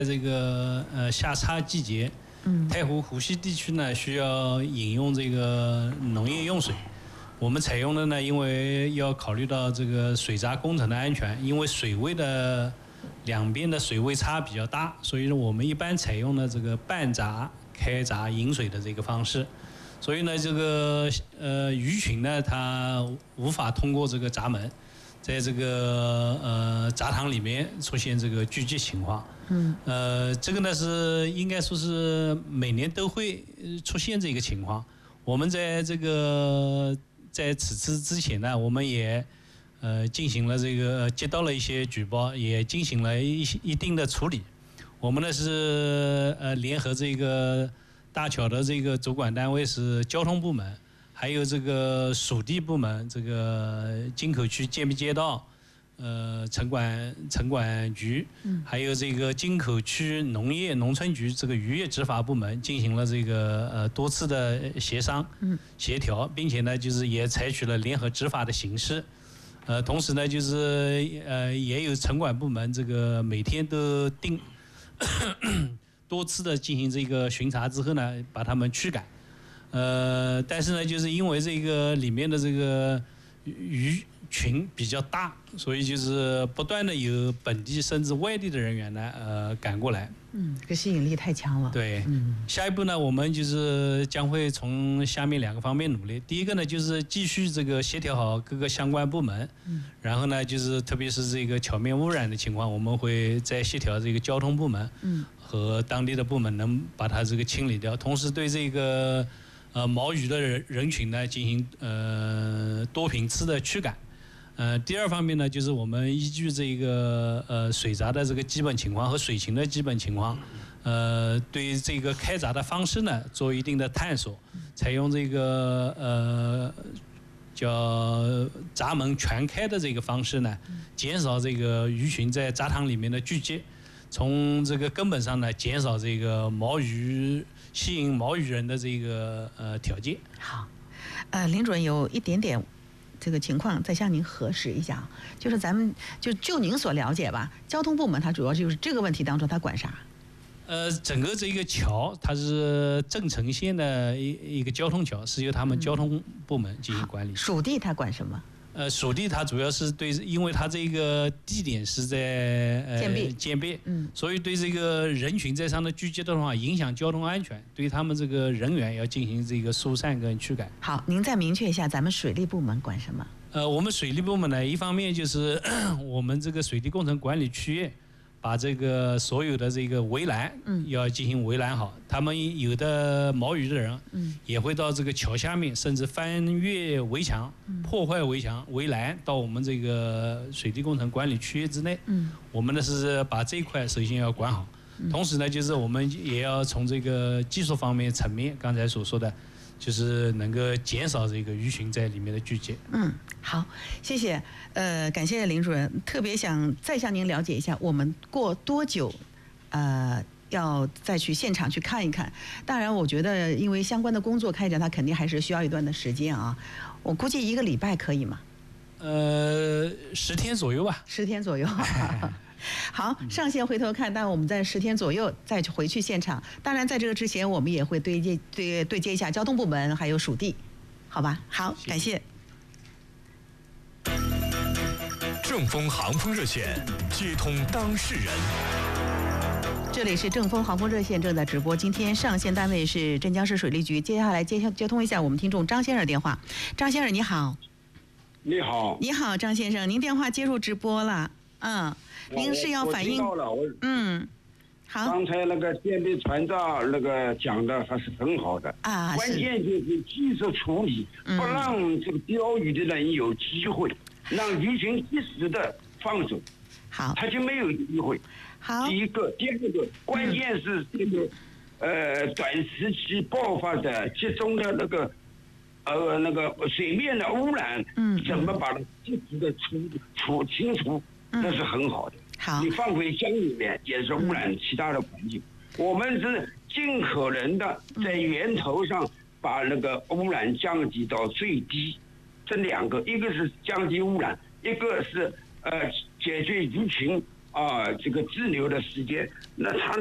这个夏插季节，太湖湖西地区呢需要饮用这个农业用水。我们采用的呢，因为要考虑到这个水闸工程的安全，因为水位的两边的水位差比较大，所以呢，我们一般采用了这个半闸开闸引水的这个方式。所以呢，这个鱼群呢，它无法通过这个闸门，在这个闸塘里面出现这个聚集情况。这个呢是应该说是每年都会出现这个情况。我们在这个在此次之前呢，我们也进行了这个接到了一些举报，也进行了一定的处理。我们呢是联合这个大桥的这个主管单位是交通部门，还有这个属地部门，这个京口区建密街道城管局，还有这个京口区农业农村局这个渔业执法部门进行了这个多次的协商协调，并且呢就是也采取了联合执法的形式。同时呢就是也有城管部门这个每天都多次的进行这个巡查之后呢，把他们驱赶。但是呢，就是因为这个里面的这个鱼群比较大，所以就是不断的有本地甚至外地的人员呢，赶过来。 这个吸引力太强了。 对，下一步呢，我们就是将会从下面2个方面努力。第一个呢，就是继续这个协调好各个相关部门，然后呢，就是特别是这个桥面污染的情况，我们会再协调这个交通部门，和当地的部门能把它这个清理掉，同时对这个毛鱼的人群呢进行多频次的驱赶。第二方面呢，就是我们依据这个水闸的这个基本情况和水情的基本情况，对这个开闸的方式呢做一定的探索，采用这个叫闸门全开的这个方式呢，减少这个鱼群在闸塘里面的聚集，从这个根本上呢减少这个吸引毛鱼人的这个条件。 好，林主任有一点点这个情况再向您核实一下，就是咱们就您所了解吧，交通部门它主要就是这个问题当中它管啥？ 整个这个桥它是郑城县的一个交通桥，是由他们交通部门进行管理。 属地它管什么？ 属地它主要是对，因为它这个地点是在建邶，所以对这个人群在上的聚集的话，影响交通安全，对他们这个人员要进行这个疏散跟驱赶。 好，您再明确一下，咱们水利部门管什么？ 我们水利部门呢，一方面就是我们这个水利工程管理区域，把这个所有的这个围栏要进行围栏好。他们有的毛鱼的人也会到这个桥下面，甚至翻越围墙，破坏围栏到我们这个水利工程管理区域之内。我们呢是把这一块首先要管好，同时呢就是我们也要从这个技术方面层面，刚才所说的，就是能够减少这个鱼群在里面的聚集。 好，谢谢。感谢林主任，特别想再向您了解一下，我们过多久要再去现场去看一看。当然我觉得因为相关的工作开展，它肯定还是需要一段的时间啊，我估计1个礼拜可以吗 ？10天左右吧。 10天左右。好，上线回头看，但我们在10天左右再回去现场。当然在这个之前，我们也会对接一下交通部门还有属地，好吧？好，感谢。 正风航风热线，接通当事人。 这里是正风航风热线正在直播，今天上线单位是镇江市水利局。接下来接通一下我们听众张先生电话。张先生你好。 你好。 你好，张先生，您电话接入直播了。您是要反映？ 我知道了， 好。 刚才那个电力船长那个讲的还是很好的啊，关键就是技术处理，不让这个钓鱼的人有机会，让鱼群及时的放走， 好， 他就没有机会。 好， 第二个，关键是这个短时期爆发的集中的那个水面的污染，怎么把它及时的清除，那是很好的。 好， 你放回江里面也是污染其他的环境。我们是尽可能的在源头上把那个污染降低到最低。这2个，一个是降低污染，一个是解决鱼群啊这个滞留的时间，那它